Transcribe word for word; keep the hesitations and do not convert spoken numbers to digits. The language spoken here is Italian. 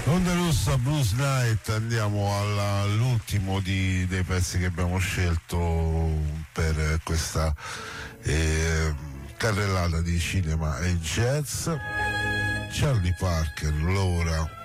Onda Rossa Blues Night, andiamo alla, all'ultimo di, dei pezzi che abbiamo scelto per questa eh, carrellata di cinema e jazz. Charlie Parker, Laura